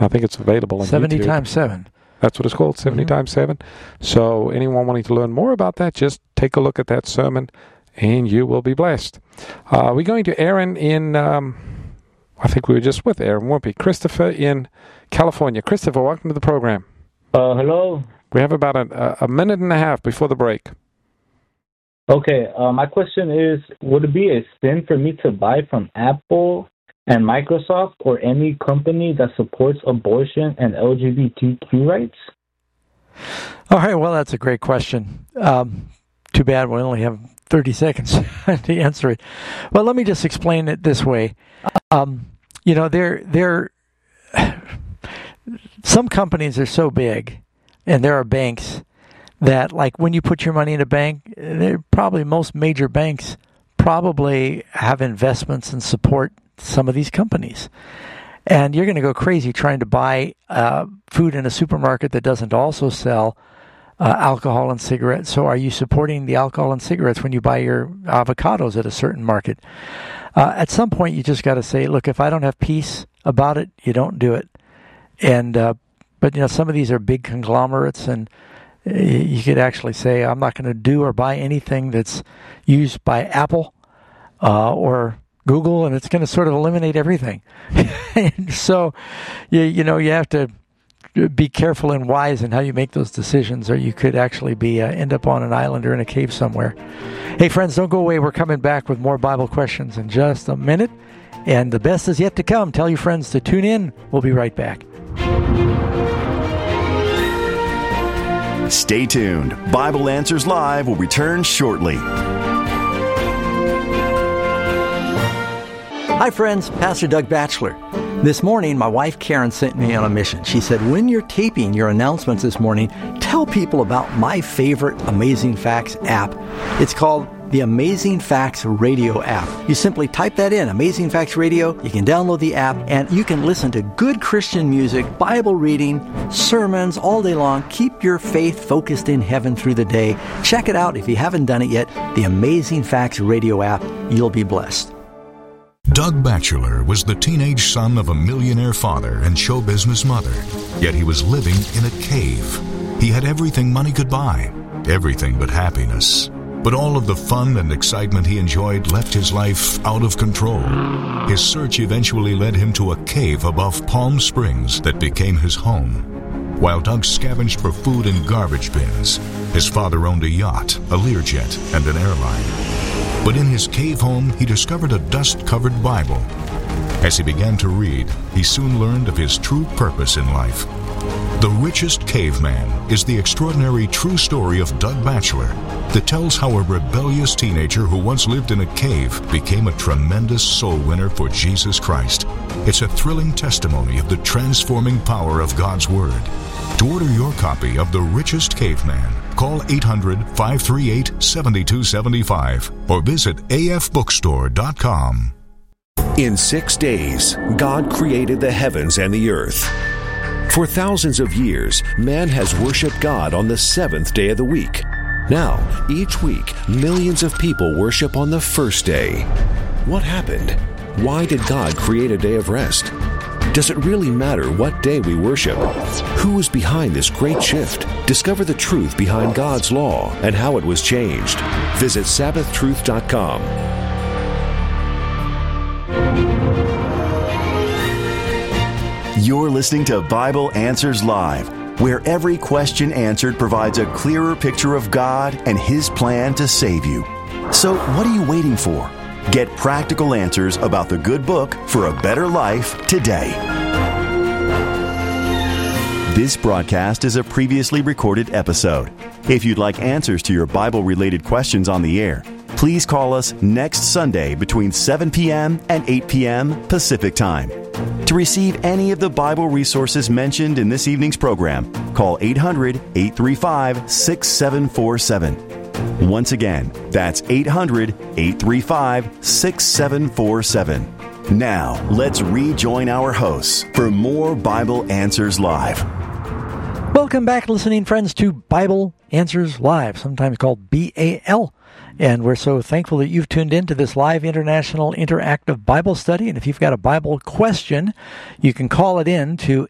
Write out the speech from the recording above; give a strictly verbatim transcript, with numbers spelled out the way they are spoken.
I think it's available on seventy YouTube. times seven. That's what it's called, seventy mm-hmm. times seven. So anyone wanting to learn more about that, just take a look at that sermon, and you will be blessed. Uh, we're going to Aaron in, um, I think we were just with Aaron, won't we? Christopher in California. Christopher, welcome to the program. Uh, hello. We have about a, a minute and a half before the break. Okay, uh, my question is, would it be a sin for me to buy from Apple and Microsoft or any company that supports abortion and L G B T Q rights? All right, well, that's a great question. Um, too bad we only have thirty seconds to answer it. Well, let me just explain it this way. Um, you know, they're, they're, some companies are so big, and there are banks that, like, when you put your money in a bank, they're probably most major banks probably have investments and support some of these companies. And you're going to go crazy trying to buy uh, food in a supermarket that doesn't also sell uh, alcohol and cigarettes. So are you supporting the alcohol and cigarettes when you buy your avocados at a certain market? Uh, at some point, you just got to say, look, if I don't have peace about it, you don't do it. And uh, but, you know, some of these are big conglomerates, and you could actually say, I'm not going to do or buy anything that's used by Apple uh, or Google, and it's going to sort of eliminate everything. And so, you, you know, you have to be careful and wise in how you make those decisions, or you could actually be uh, end up on an island or in a cave somewhere. Hey, friends, don't go away. We're coming back with more Bible questions in just a minute, and the best is yet to come. Tell your friends to tune in. We'll be right back. Stay tuned. Bible Answers Live will return shortly. Hi, friends. Pastor Doug Batchelor. This morning, my wife Karen sent me on a mission. She said, when you're taping your announcements this morning, tell people about my favorite Amazing Facts app. It's called the Amazing Facts Radio app. You simply type that in, Amazing Facts Radio. You can download the app, and you can listen to good Christian music, Bible reading, sermons all day long. Keep your faith focused in heaven through the day. Check it out if you haven't done it yet. The Amazing Facts Radio app. You'll be blessed. Doug Batchelor was the teenage son of a millionaire father and show business mother, yet he was living in a cave. He had everything money could buy, everything but happiness. But all of the fun and excitement he enjoyed left his life out of control. His search eventually led him to a cave above Palm Springs that became his home. While Doug scavenged for food in garbage bins, his father owned a yacht, a Learjet, and an airline. But in his cave home, he discovered a dust-covered Bible. As he began to read, he soon learned of his true purpose in life. The Richest Caveman is the extraordinary true story of Doug Batchelor that tells how a rebellious teenager who once lived in a cave became a tremendous soul winner for Jesus Christ. It's a thrilling testimony of the transforming power of God's Word. To order your copy of The Richest Caveman, call eight hundred, five three eight, seven two seven five or visit a f bookstore dot com. In six days, God created the heavens and the earth. For thousands of years, man has worshiped God on the seventh day of the week. Now, each week, millions of people worship on the first day. What happened? Why did God create a day of rest? Does it really matter what day we worship? Who is behind this great shift? Discover the truth behind God's law and how it was changed. Visit sabbath truth dot com. You're listening to Bible Answers Live, where every question answered provides a clearer picture of God and His plan to save you. So what are you waiting for? Get practical answers about the good book for a better life today. This broadcast is a previously recorded episode. If you'd like answers to your Bible-related questions on the air, please call us next Sunday between seven p.m. and eight p.m. Pacific Time. To receive any of the Bible resources mentioned in this evening's program, call eight hundred, eight three five, six seven four seven. Once again, that's eight hundred, eight three five, six seven four seven. Now, let's rejoin our hosts for more Bible Answers Live. Welcome back, listening friends, to Bible Answers Live, sometimes called B A L. And we're so thankful that you've tuned in to this live international interactive Bible study. And if you've got a Bible question, you can call it in to